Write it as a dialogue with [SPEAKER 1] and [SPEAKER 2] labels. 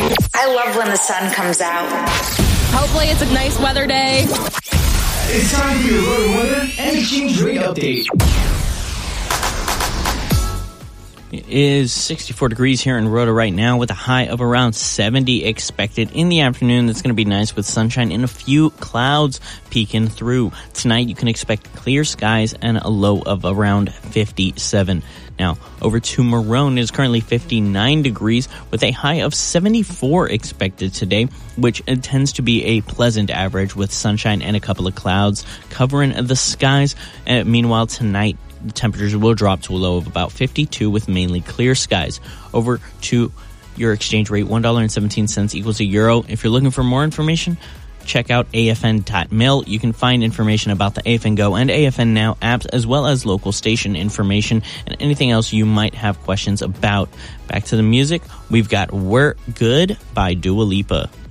[SPEAKER 1] I love when the sun comes out.
[SPEAKER 2] Hopefully it's a nice weather day.
[SPEAKER 3] It's time for your road weather and exchange rate update.
[SPEAKER 4] It is 64 degrees here in Rhoda right now with a high of around 70 expected in the afternoon. That's going to be nice with sunshine and a few clouds peeking through. Tonight you can expect clear skies and a low of around 57. Now, over to Marone, it is currently 59 degrees with a high of 74 expected today, which tends to be a pleasant average with sunshine and a couple of clouds covering the skies. Meanwhile, tonight, the temperatures will drop to a low of about 52 with mainly clear skies. Over to your exchange rate, $1.17 equals a euro. If you're looking for more information, check out afn.mil. You can find information about the AFN Go and AFN Now apps, as well as local station information and anything else you might have questions about. Back to the music. We've got We're Good by Dua Lipa.